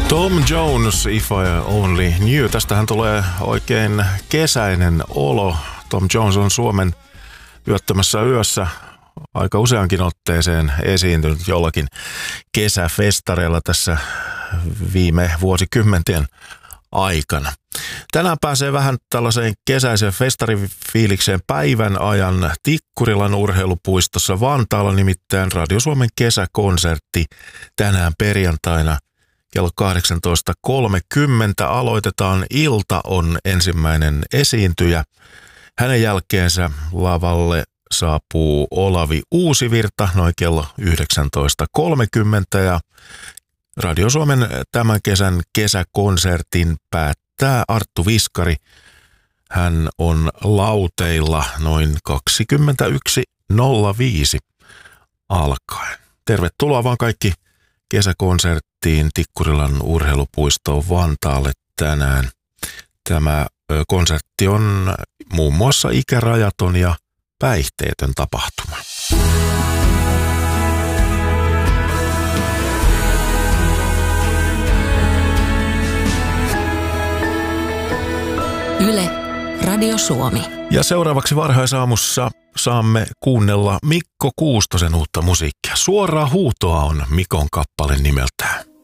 Tom Jones, If I Only Knew. Tästähän tulee oikein kesäinen olo. Tom Jones on Suomen yöttömässä yössä aika useankin otteeseen esiintynyt jollakin kesäfestareilla tässä viime vuosikymmenten aikana. Tänään pääsee vähän tällaiseen kesäiseen festarifiilikseen päivän ajan Tikkurilan urheilupuistossa Vantaalla, nimittäin Radio Suomen kesäkonsertti tänään perjantaina kello 18.30 aloitetaan. Ilta on ensimmäinen esiintyjä. Hänen jälkeensä lavalle saapuu Olavi Uusivirta noin kello 19.30 ja Radio Suomen tämän kesän kesäkonsertin päättää Arttu Viskari. Hän on lauteilla noin 21.05 alkaen. Tervetuloa vaan kaikki kesäkonserttiin Tikkurilan urheilupuistoon Vantaalle tänään. Tämä konsertti on muun muassa ikärajaton ja päihteetön tapahtuma. Yle, Radio Suomi. Ja seuraavaksi varhaisaamussa saamme kuunnella Mikko Kuustosen uutta musiikkia. Suoraa huutoa on Mikon kappale nimeltään.